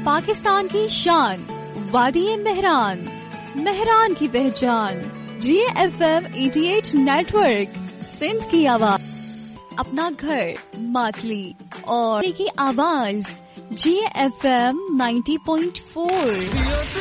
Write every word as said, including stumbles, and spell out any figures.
पाकिस्तान की शान, वादी मेहरान, मेहरान की पहचान, जी एफ एम अठासी नेटवर्क, सिंध की आवाज, अपना घर मातली और की आवाज, जी एफ एम नब्बे पॉइंट चार।